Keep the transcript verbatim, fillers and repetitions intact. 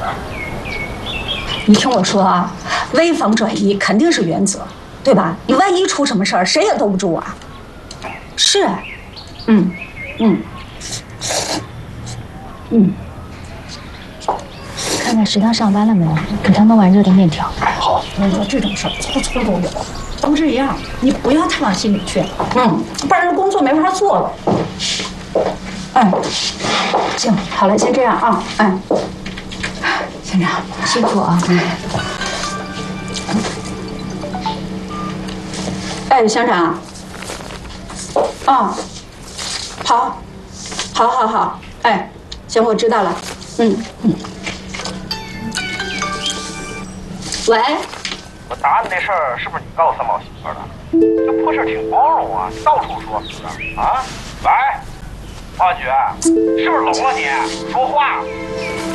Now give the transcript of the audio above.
你听我说啊，危房转移肯定是原则，对吧？你万一出什么事儿，谁也兜不住啊。是，嗯，嗯，嗯。 看看食堂上班了没有？给他弄碗热的面条。 好。 我说这种事儿搓搓都有，都这样，你不要太往心里去，嗯，不然这工作没法做了。哎，行，好了，先这样啊，哎，先这样， 辛苦啊。 嗯。哎，乡长。啊，好，好，好，好，哎，行，我知道了，嗯嗯。喂， 我答案那事儿是不是你告诉三宝媳妇的？这破事挺光荣啊，到处说是不是啊？喂，王局，是不是聋了你？说话。